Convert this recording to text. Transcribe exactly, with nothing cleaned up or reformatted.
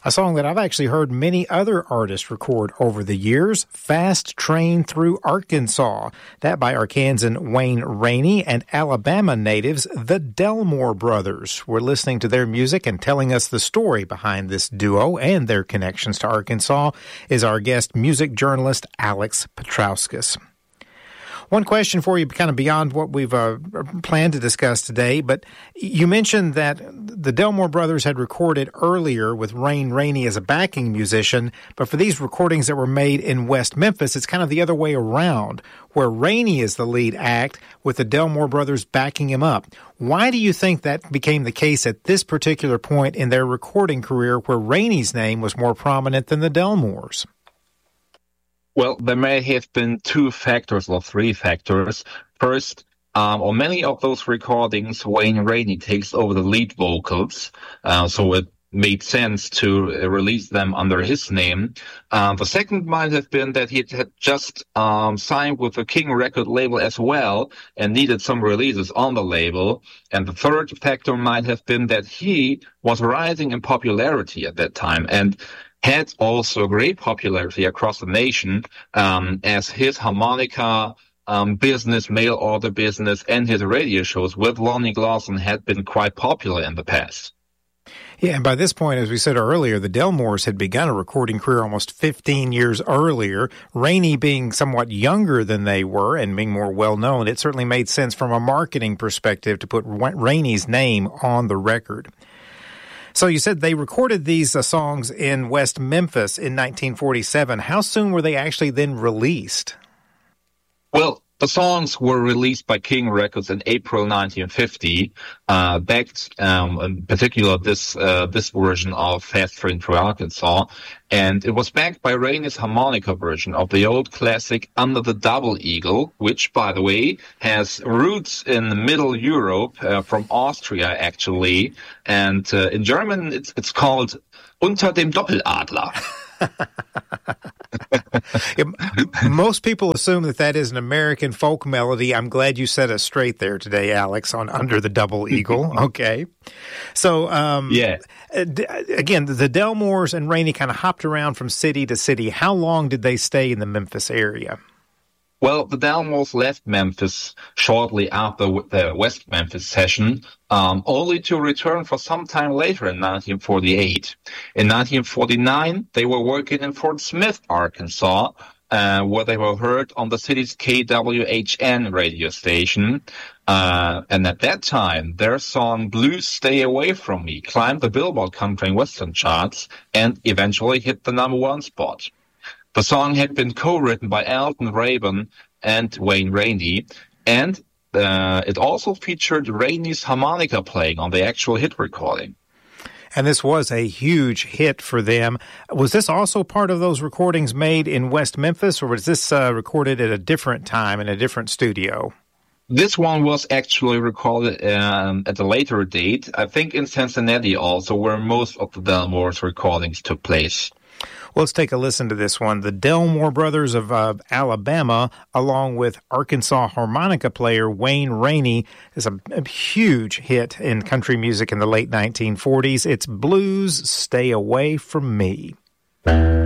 a song that I've actually heard many other artists record over the years, Fast Train Through Arkansas. That by Arkansan Wayne Rainey and Alabama natives, the Delmore Brothers. We're listening to their music and telling us the story behind this duo and their connections to Arkansas is our guest music journalist Alex Petrauskas. One question for you, kind of beyond what we've uh, planned to discuss today, but you mentioned that the Delmore Brothers had recorded earlier with Wayne Rainey as a backing musician, but for these recordings that were made in West Memphis, it's kind of the other way around, where Rainey is the lead act with the Delmore Brothers backing him up. Why do you think that became the case at this particular point in their recording career where Rainey's name was more prominent than the Delmores? Well, there may have been two factors or three factors. First, um, on many of those recordings, Wayne Rainey takes over the lead vocals, uh, so it made sense to uh, release them under his name. Um, the second might have been that he had just um, signed with the King record label as well and needed some releases on the label. And the third factor might have been that he was rising in popularity at that time and had also great popularity across the nation, um, as his harmonica um, business, mail order business, and his radio shows with Lonnie Glosson had been quite popular in the past. Yeah, and by this point, as we said earlier, the Delmores had begun a recording career almost fifteen years earlier. Rainey being somewhat younger than they were and being more well-known, it certainly made sense from a marketing perspective to put Rainey's name on the record. So you said they recorded these uh, songs in West Memphis in nineteen forty-seven. How soon were they actually then released? Well, the songs were released by King Records in April nineteen fifty, uh, backed, um, in particular this, uh, this version of Fast Train Through Arkansas, and it was backed by Rainey's harmonica version of the old classic Under the Double Eagle, which, by the way, has roots in Middle Europe, uh, from Austria, actually, and, uh, in German it's, it's called Unter dem Doppeladler. Most people assume that that is an American folk melody. I'm glad you set us straight there today, Alex, on Under the Double Eagle. Okay. So, um, yeah. again, the Delmores and Rainey kind of hopped around from city to city. How long did they stay in the Memphis area? Well, the Delmores left Memphis shortly after the West Memphis session, um, only to return for some time later in nineteen forty-eight. In nineteen forty-nine, they were working in Fort Smith, Arkansas, uh, where they were heard on the city's K W H N radio station. Uh, and at that time, their song Blues Stay Away From Me climbed the Billboard Country and Western charts and eventually hit the number one spot. The song had been co-written by Alton Rabin and Wayne Rainey, and uh, it also featured Rainey's harmonica playing on the actual hit recording. And this was a huge hit for them. Was this also part of those recordings made in West Memphis, or was this uh, recorded at a different time in a different studio? This one was actually recorded um, at a later date, I think in Cincinnati also, where most of the Delmores recordings took place. Well, let's take a listen to this one. The Delmore Brothers of uh, Alabama, along with Arkansas harmonica player Wayne Rainey, is a, a huge hit in country music in the late nineteen forties. It's Blues Stay Away From Me.